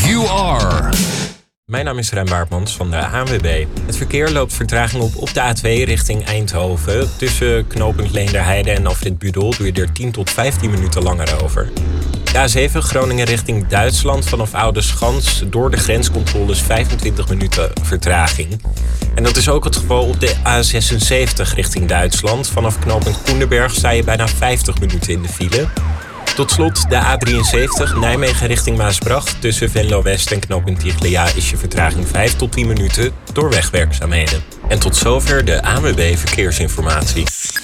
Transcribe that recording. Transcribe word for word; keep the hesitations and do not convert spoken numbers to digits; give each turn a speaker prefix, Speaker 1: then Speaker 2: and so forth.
Speaker 1: You are.
Speaker 2: Mijn naam is Rem Baartmans van de A N W B. Het verkeer loopt vertraging op op de A twee richting Eindhoven. Tussen knooppunt Leenderheide en afrit Budel doe je er tien tot vijftien minuten langer over. De A zeven Groningen richting Duitsland vanaf Oudeschans door de grenscontroles vijfentwintig minuten vertraging. En dat is ook het geval op de A zesenzeventig richting Duitsland. Vanaf knooppunt Koendenberg sta je bijna vijftig minuten in de file. Tot slot de A drieënzeventig Nijmegen richting Maasbracht. Tussen Venlo West en knooppunt Tiglia is je vertraging vijf tot tien minuten door wegwerkzaamheden. En tot zover de A N W B Verkeersinformatie.